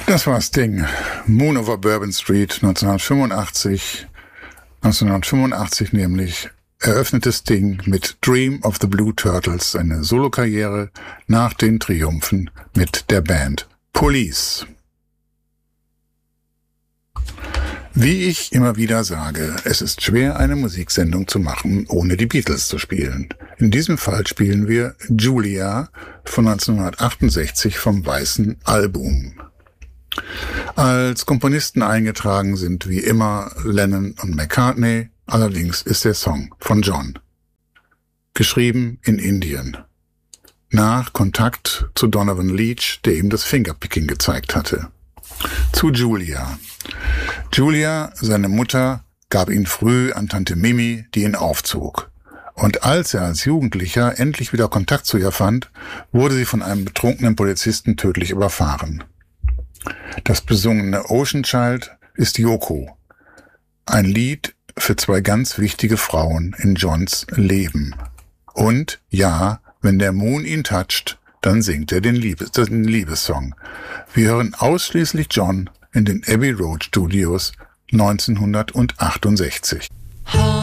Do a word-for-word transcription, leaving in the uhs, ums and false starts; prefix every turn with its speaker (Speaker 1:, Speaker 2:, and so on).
Speaker 1: Das war Sting. Moon over Bourbon Street neunzehnhundertfünfundachtzig. neunzehnhundertfünfundachtzig nämlich eröffnete Sting mit Dream of the Blue Turtles seine Solokarriere nach den Triumphen mit der Band Police. Wie ich immer wieder sage, es ist schwer, eine Musiksendung zu machen, ohne die Beatles zu spielen. In diesem Fall spielen wir Julia von neunzehnhundertachtundsechzig vom Weißen Album. Als Komponisten eingetragen sind wie immer Lennon und McCartney, allerdings ist der Song von John. Geschrieben in Indien. Nach Kontakt zu Donovan Leitch, der ihm das Fingerpicking gezeigt hatte. Zu Julia. Julia, seine Mutter, gab ihn früh an Tante Mimi, die ihn aufzog. Und als er als Jugendlicher endlich wieder Kontakt zu ihr fand, wurde sie von einem betrunkenen Polizisten tödlich überfahren. Das besungene Ocean Child ist Yoko. Ein Lied für zwei ganz wichtige Frauen in Johns Leben. Und ja, wenn der Moon ihn toucht, dann singt er den, Liebes, den Liebessong. Wir hören ausschließlich John in den Abbey Road Studios neunzehnhundertachtundsechzig.